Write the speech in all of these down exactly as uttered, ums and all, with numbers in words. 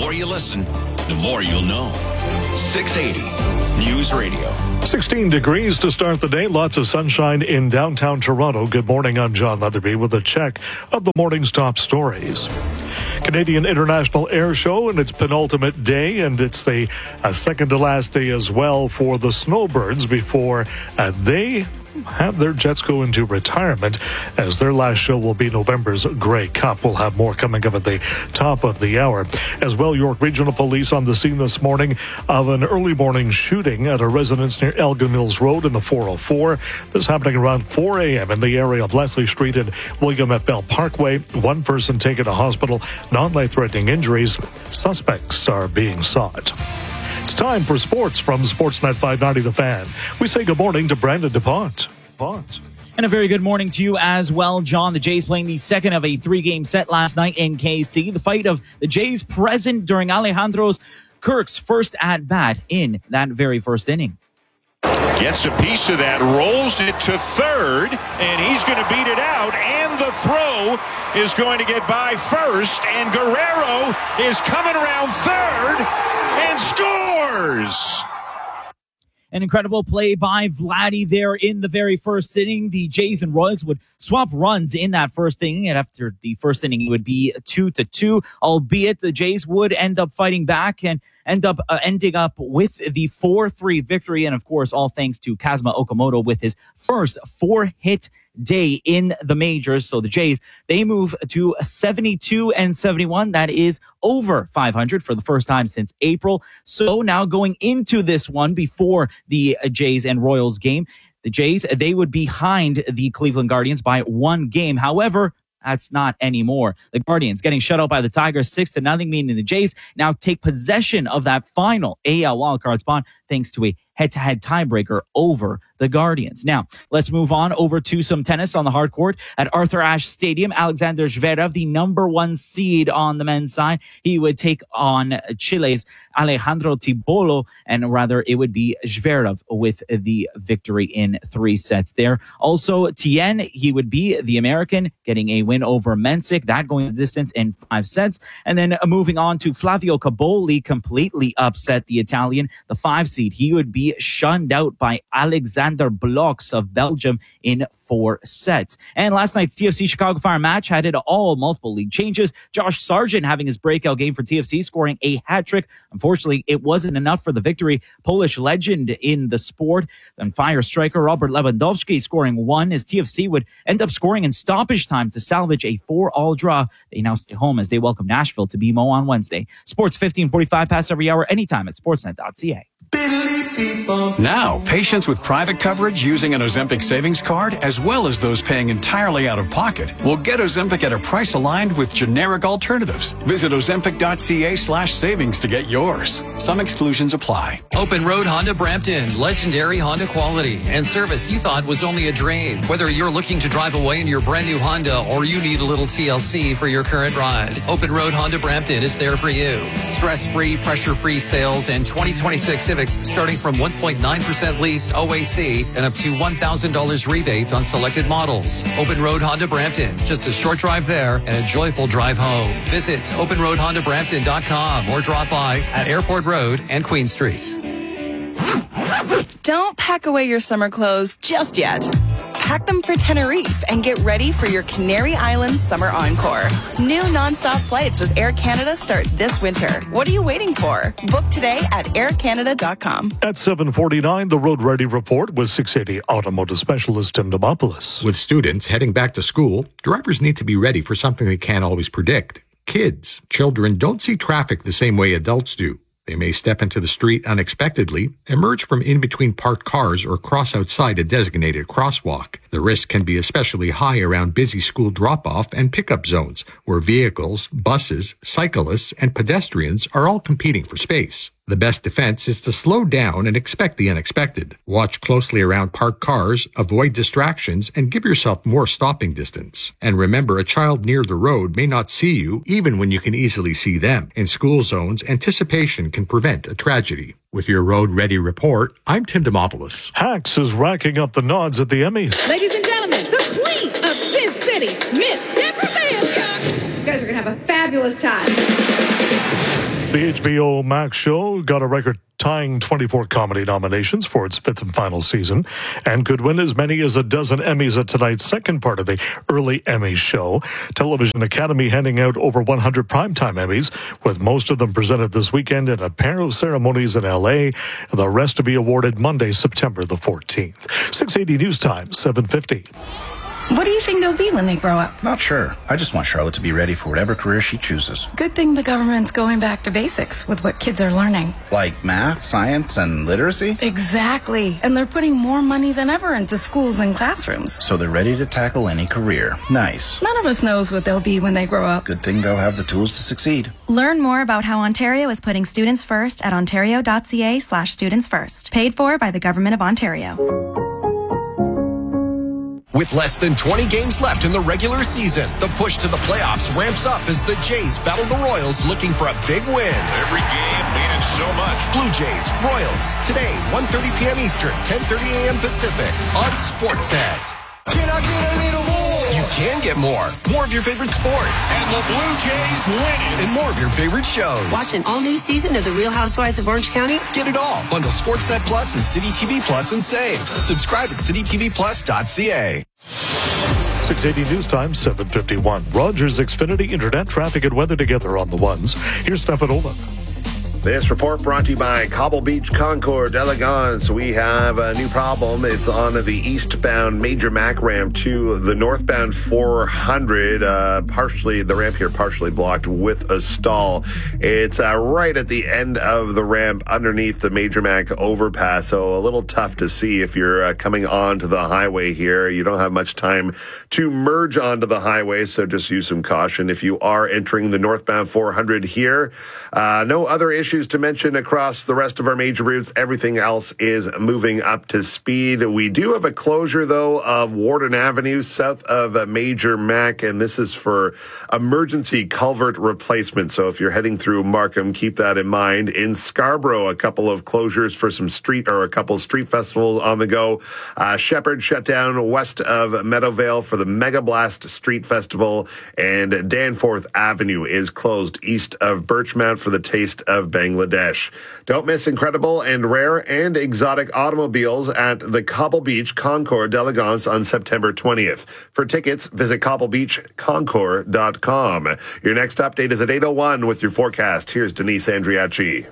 more you listen, the more you'll know. six eighty News Radio. sixteen degrees to start the day. Lots of sunshine in downtown Toronto. Good morning. I'm John Leatherby with a check of the morning's top stories. Canadian International Air Show in its penultimate day, and it's the uh, second to last day as well for the Snowbirds before uh, they have their jets go into retirement, as their last show will be November's Grey Cup. We'll have more coming up at the top of the hour. As well, York Regional Police on the scene this morning of an early morning shooting at a residence near Elgin Mills Road in the four oh four. This happening around four a.m. in the area of Leslie Street and William F. Bell Parkway. One person taken to hospital, non-life-threatening injuries. Suspects are being sought. It's time for sports from Sportsnet five ninety The Fan. We say good morning to Brandon DuPont. DuPont. And a very good morning to you as well, John. The Jays playing the second of a three-game set last night in K C. The fight of the Jays present during Alejandro Kirk's first at-bat in that very first inning. Gets a piece of that, rolls it to third, and he's going to beat it out, and the throw is going to get by first, and Guerrero is coming around third and scores! An incredible play by Vladdy there in the very first inning. The Jays and Royals would swap runs in that first inning, and after the first inning, it would be two to two, albeit the Jays would end up fighting back and end up uh, ending up with the four three victory. And of course, all thanks to Kazuma Okamoto with his first four-hit day in the majors. So the Jays, they move to seventy-two and seventy-one. That is over five hundred for the first time since April. So now going into this one before the Jays and Royals game, the Jays, they would be behind the Cleveland Guardians by one game. However, that's not anymore. The Guardians getting shut out by the Tigers six to nothing, meaning the Jays now take possession of that final A L wildcard spot thanks to a head-to-head tiebreaker over the Guardians. Now, let's move on over to some tennis on the hard court at Arthur Ashe Stadium. Alexander Zverev, the number one seed on the men's side, he would take on Chile's Alejandro Tibolo, and rather it would be Zverev with the victory in three sets there. Also, Tien, he would be the American, getting a win over Mensik, that going the distance in five sets. And then uh, moving on to Flavio Caboli, completely upset the Italian, the five seed. He would be shunned out by Alexander Blocks of Belgium in four sets. And last night's T F C Chicago Fire match had it all, multiple league changes. Josh Sargent having his breakout game for T F C, scoring a hat-trick. Unfortunately, it wasn't enough for the victory. Polish legend in the sport and Fire striker Robert Lewandowski scoring one, as T F C would end up scoring in stoppage time to salvage a four-all draw. They now stay home as they welcome Nashville to B M O on Wednesday. Sports fifteen forty-five past every hour, anytime at sportsnet dot c a. Now, patients with private coverage using an Ozempic savings card, as well as those paying entirely out of pocket, will get Ozempic at a price aligned with generic alternatives. Visit ozempic dot c a slash savings to get yours. Some exclusions apply. Open Road Honda Brampton. Legendary Honda quality and service you thought was only a drain. Whether you're looking to drive away in your brand new Honda or you need a little T L C for your current ride, Open Road Honda Brampton is there for you. Stress-free, pressure-free sales and twenty twenty-six Civics starting from one point nine percent lease O A C and up to one thousand dollars rebates on selected models. Open Road Honda Brampton. Just a short drive there and a joyful drive home. Visit open road honda brampton dot com or drop by at Airport Road and Queen Street. Don't pack away your summer clothes just yet. Pack them for Tenerife and get ready for your Canary Islands summer encore. New nonstop flights with Air Canada start this winter. What are you waiting for? Book today at air canada dot com. At seven forty-nine, the Road Ready Report with six eighty automotive specialist Tim Demopoulos. With students heading back to school, drivers need to be ready for something they can't always predict. Kids, children don't see traffic the same way adults do. They may step into the street unexpectedly, emerge from in between parked cars, or cross outside a designated crosswalk. The risk can be especially high around busy school drop-off and pickup zones, where vehicles, buses, cyclists, and pedestrians are all competing for space. The best defense is to slow down and expect the unexpected. Watch closely around parked cars, avoid distractions, and give yourself more stopping distance. And remember, a child near the road may not see you, even when you can easily see them. In school zones, anticipation can prevent a tragedy. With your Road Ready Report, I'm Tim Demopoulos. Hacks is racking up the nods at the Emmys. Ladies and gentlemen, the queen of Sin City, Miss Deborah Banfield. You guys are going to have a fabulous time. The H B O Max show got a record-tying twenty-four comedy nominations for its fifth and final season and could win as many as a dozen Emmys at tonight's second part of the early Emmy show. Television Academy handing out over one hundred primetime Emmys, with most of them presented this weekend in a pair of ceremonies in L A, and the rest to be awarded Monday, September the fourteenth. six eighty News Time, seven fifty. What do you think they'll be when they grow up? Not sure. I just want Charlotte to be ready for whatever career she chooses. Good thing the government's going back to basics with what kids are learning. Like math, science, and literacy? Exactly. And they're putting more money than ever into schools and classrooms. So they're ready to tackle any career. Nice. None of us knows what they'll be when they grow up. Good thing they'll have the tools to succeed. Learn more about how Ontario is putting students first at ontario.ca slash students first. Paid for by the Government of Ontario. With less than twenty games left in the regular season, the push to the playoffs ramps up as the Jays battle the Royals looking for a big win. Every game meaning so much. Blue Jays, Royals, today, one thirty p.m. Eastern, ten thirty a.m. Pacific, on Sportsnet. Can I get a little more? You can get more. More of your favorite sports. And the Blue Jays win. And more of your favorite shows. Watch an all-new season of The Real Housewives of Orange County. Get it all. Bundle Sportsnet Plus and City T V Plus and save. Subscribe at city t v plus dot c a. six eighty News Time, seven fifty-one. Rogers Xfinity Internet, traffic and weather together on the ones. Here's Stefan Olin. This report brought to you by Cobble Beach Concord Elegance. We have a new problem. It's on the eastbound Major Mac ramp to the northbound four hundred. Uh, partially, the ramp here partially blocked with a stall. It's uh, right at the end of the ramp underneath the Major Mac overpass. So a little tough to see if you're uh, coming onto the highway here. You don't have much time to merge onto the highway, so just use some caution. If you are entering the northbound four hundred here, uh, no other issues to mention across the rest of our major routes. Everything else is moving up to speed. We do have a closure, though, of Warden Avenue south of Major Mac, and this is for emergency culvert replacement. So if you're heading through Markham, keep that in mind. In Scarborough, a couple of closures for some street or a couple of street festivals on the go. Uh, Shepherd shut down west of Meadowvale for the Mega Blast Street Festival, and Danforth Avenue is closed east of Birchmount for the Taste of Bangladesh. Don't miss incredible and rare and exotic automobiles at the Cobble Beach Concord Elegance on September twentieth. For tickets, visit cobble beach concord dot com. Your next update is at eight oh one with your forecast. Here's Denise Andriachi.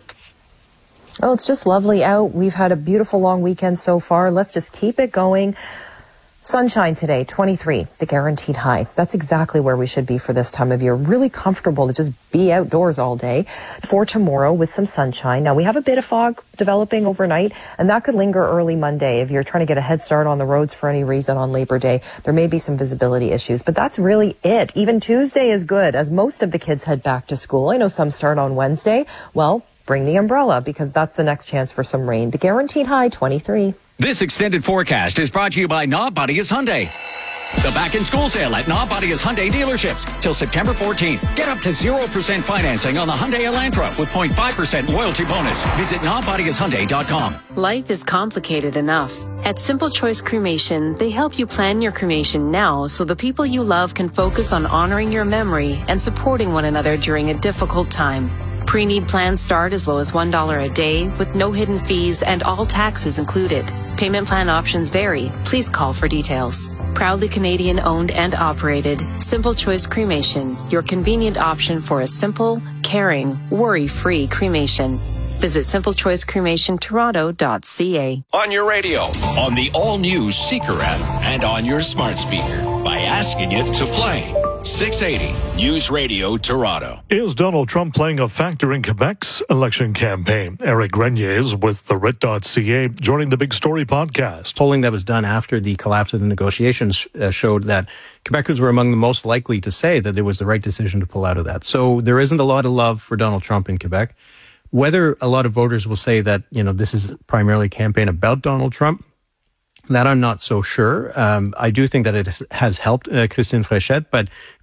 Oh, it's just lovely out. We've had a beautiful long weekend so far. Let's just keep it going. Sunshine today, twenty-three, the guaranteed high. That's exactly where we should be for this time of year. Really comfortable to just be outdoors all day. For tomorrow with some sunshine. Now, we have a bit of fog developing overnight, and that could linger early Monday. If you're trying to get a head start on the roads for any reason on Labor Day, there may be some visibility issues, but that's really it. Even Tuesday is good as most of the kids head back to school. I know some start on Wednesday. Well, bring the umbrella because that's the next chance for some rain. The guaranteed high, twenty-three. This extended forecast is brought to you by Knob Body is Hyundai. The back-in-school sale at Knob Body is Hyundai dealerships till September fourteenth. Get up to zero percent financing on the Hyundai Elantra with zero point five percent loyalty bonus. Visit knob body is hyundai dot com. Life is complicated enough. At Simple Choice Cremation, they help you plan your cremation now so the people you love can focus on honoring your memory and supporting one another during a difficult time. Pre-need plans start as low as one dollar a day with no hidden fees and all taxes included. Payment plan options vary. Please call for details. Proudly Canadian owned and operated, Simple Choice Cremation, your convenient option for a simple, caring, worry-free cremation. Visit simple choice cremation toronto dot c a. On your radio, on the all-new Seeker app, and on your smart speaker by asking it to play. six eighty News Radio Toronto. Is Donald Trump playing a factor in Quebec's election campaign? Eric Grenier is with the R I T dot c a, joining the Big Story podcast. Polling that was done after the collapse of the negotiations uh, showed that Quebecers were among the most likely to say that it was the right decision to pull out of that. So there isn't a lot of love for Donald Trump in Quebec. Whether a lot of voters will say that, you know, this is primarily a campaign about Donald Trump, that I'm not so sure. Um, I do think that it has helped uh, Christine Fréchette, but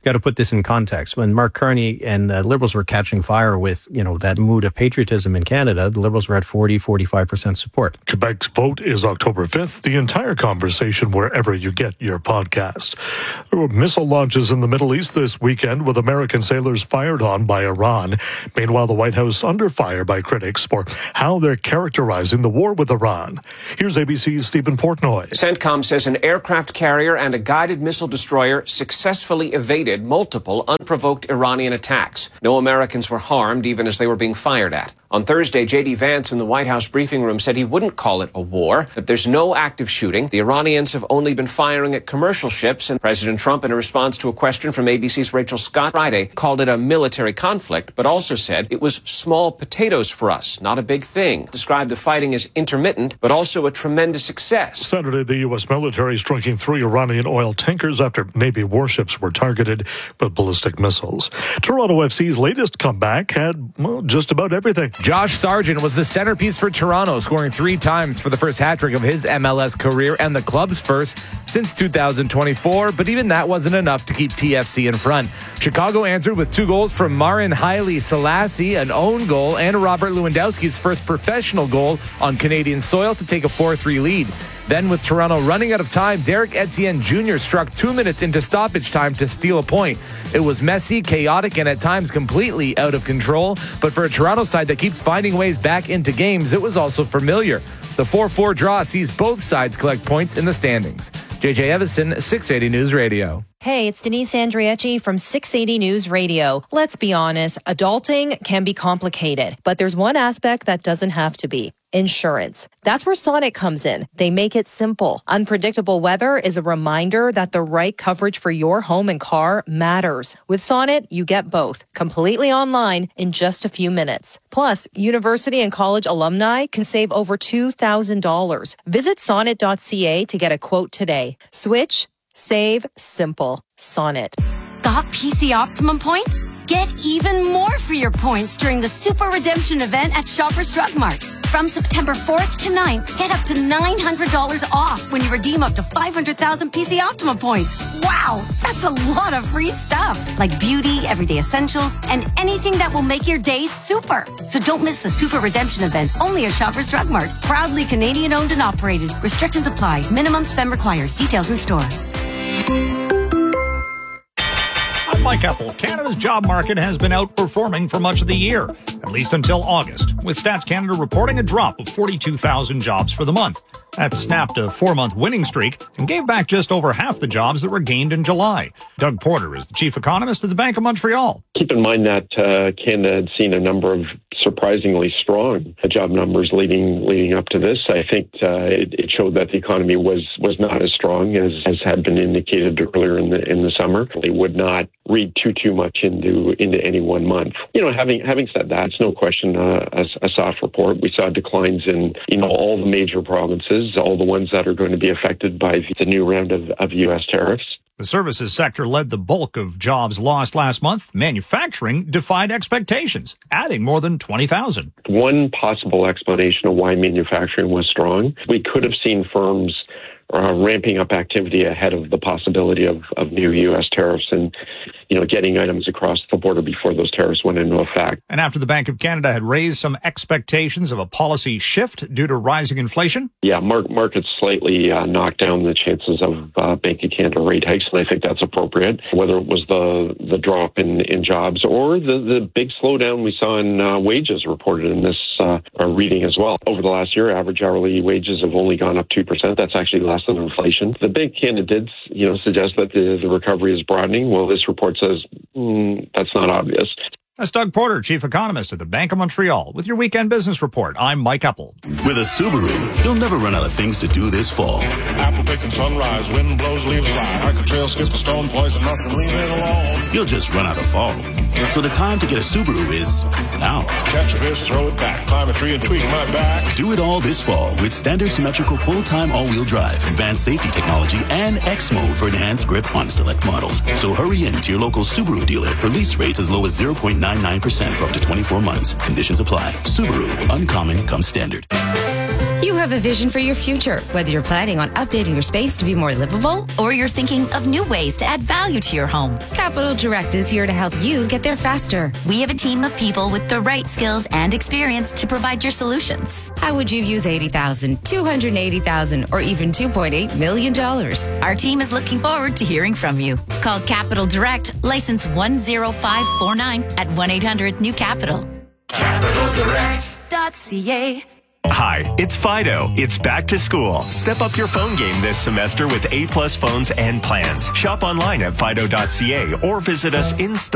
got to put this in context. When Mark Carney and the Liberals were catching fire with, you know, that mood of patriotism in Canada, the Liberals were at forty, forty-five percent support. Quebec's vote is October fifth. The entire conversation wherever you get your podcast. There were missile launches in the Middle East this weekend with American sailors fired on by Iran. Meanwhile, the White House under fire by critics for how they're characterizing the war with Iran. Here's A B C's Stephen Portnoy. CENTCOM says an aircraft carrier and a guided missile destroyer successfully evaded multiple unprovoked Iranian attacks. No Americans were harmed, even as they were being fired at. On Thursday, J D Vance in the White House briefing room said he wouldn't call it a war, that there's no active shooting. The Iranians have only been firing at commercial ships, and President Trump, in a response to a question from A B C's Rachel Scott Friday, called it a military conflict, but also said it was small potatoes for us, not a big thing. Described the fighting as intermittent, but also a tremendous success. Saturday, the U S military striking three Iranian oil tankers after Navy warships were targeted with ballistic missiles. Toronto F C's latest comeback had, well, just about everything. Josh Sargent was the centerpiece for Toronto, scoring three times for the first hat-trick of his M L S career and the club's first since two thousand twenty-four, but even that wasn't enough to keep T F C in front. Chicago answered with two goals from Marin Haile Selassie, an own goal, and Robert Lewandowski's first professional goal on Canadian soil to take a four three lead. Then, with Toronto running out of time, Derek Etienne Junior struck two minutes into stoppage time to steal a point. It was messy, chaotic, and at times completely out of control. But for a Toronto side that keeps finding ways back into games, it was also familiar. The four four draw sees both sides collect points in the standings. J J Evison, six eighty News Radio. Hey, it's Denise Andriecci from six eighty News Radio. Let's be honest, adulting can be complicated, but there's one aspect that doesn't have to be. Insurance. That's where Sonnet comes in. They make it simple. Unpredictable weather is a reminder that the right coverage for your home and car matters. With Sonnet, you get both, completely online in just a few minutes. Plus, university and college alumni can save over two thousand dollars. Visit sonnet dot c a to get a quote today. Switch, save, simple. Sonnet. Got P C Optimum points? Get even more for your points during the Super Redemption event at Shoppers Drug Mart. From September fourth to ninth, get up to nine hundred dollars off when you redeem up to five hundred thousand P C Optimum points. Wow, that's a lot of free stuff, like beauty, everyday essentials, and anything that will make your day super. So don't miss the Super Redemption event, only at Shoppers Drug Mart. Proudly Canadian owned and operated. Restrictions apply. Minimum spend required. Details in store. I'm Mike Epple. Canada's job market has been outperforming for much of the year, at least until August, with Stats Canada reporting a drop of forty-two thousand jobs for the month. That snapped a four-month winning streak and gave back just over half the jobs that were gained in July. Doug Porter is the chief economist at the Bank of Montreal. Keep in mind that uh, Canada had seen a number of surprisingly strong job numbers leading leading up to this. I think uh, it, it showed that the economy was was not as strong as, as had been indicated earlier in the in the summer. They would not read too too much into into any one month. You know, having having said that, it's no question uh, a, a soft report. We saw declines in you know all the major provinces, all the ones that are going to be affected by the new round of, of U S tariffs. The services sector led the bulk of jobs lost last month. Manufacturing defied expectations, adding more than twenty thousand. One possible explanation of why manufacturing was strong, we could have seen firms uh, ramping up activity ahead of the possibility of, of new U S tariffs and, you know, getting items across the border before those tariffs went into effect. And after the Bank of Canada had raised some expectations of a policy shift due to rising inflation? Yeah, mar- markets slightly uh, knocked down the chances of uh, Bank of Canada rate hikes, and I think that's appropriate. Whether it was the, the drop in, in jobs or the, the big slowdown we saw in uh, wages reported in this uh, reading as well. Over the last year, average hourly wages have only gone up two percent. That's actually less than inflation. The Bank of Canada did, you know, suggest that the, the recovery is broadening. Well, this report says mm, that's not obvious. That's Doug Porter, chief economist at the Bank of Montreal, with your weekend business report. I'm Mike Epple. With a Subaru, you'll never run out of things to do this fall. Apple picking sunrise, wind blows, leaves fly. Hike a trail, skip a stone, poison nothing, leave it alone. You'll just run out of fall. So the time to get a Subaru is now. Catch a fish, throw it back, climb a tree and tweak my back. Do it all this fall with standard symmetrical full-time all-wheel drive, advanced safety technology, and X mode for enhanced grip on select models. So hurry in to your local Subaru dealer for lease rates as low as zero point nine nine percent for up to twenty-four months. Conditions apply. Subaru, uncommon comes standard. You have a vision for your future, whether you're planning on updating your space to be more livable or you're thinking of new ways to add value to your home. Capital Direct is here to help you get there faster. We have a team of people with the right skills and experience to provide your solutions. How would you use eighty thousand dollars, two hundred eighty thousand dollars, or even two point eight million dollars? Our team is looking forward to hearing from you. Call Capital Direct, license one zero five four nine at one eight hundred new capital. capital direct dot c a. Hi, it's Fido. It's back to school. Step up your phone game this semester with A-plus phones and plans. Shop online at fido dot c a or visit us in store.